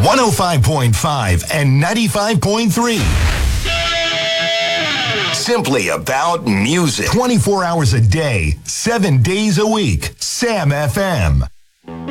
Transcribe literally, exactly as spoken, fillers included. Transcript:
one oh five point five and ninety-five point three. Simply about music. twenty-four hours a day, seven days a week. Sam F M.